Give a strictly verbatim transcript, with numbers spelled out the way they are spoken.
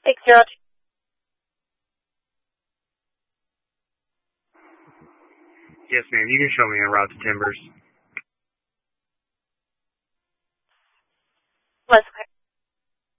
six zero two. Yes, ma'am. You can show me a route to Timbers.